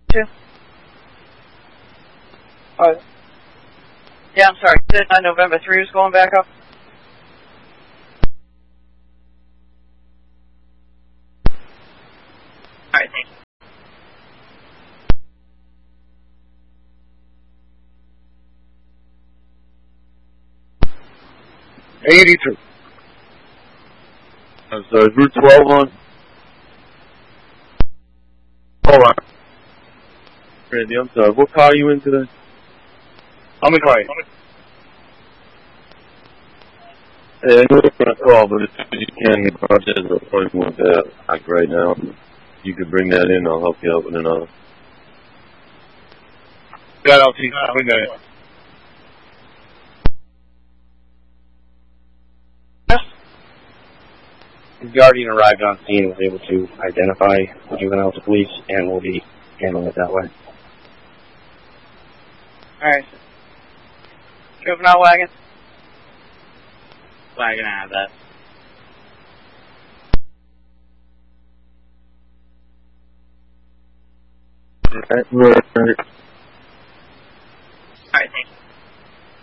2. Oh, yeah, I'm sorry. November 3 is going back up. All right, thanks. 82. That's Route 12 on. Hold on. Randy, I'm sorry. What car are you in today? I'm in quiet. Hey, I know it's going to call, but if you can, there's an appointment with that like right now. You could bring that in. I'll help you out with another. Got LT. We got it. The Guardian arrived on scene and was able to identify the juvenile to police, and will be handling it that way. Alright. Juvenile wagon? Wagon, I have that. Right.